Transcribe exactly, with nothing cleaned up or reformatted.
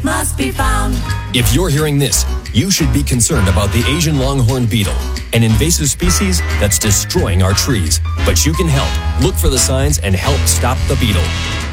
must be found. If you're hearing this, you should be concerned about the Asian longhorn beetle, an invasive species that's destroying our trees. But you can help. Look for the signs and help stop the beetle.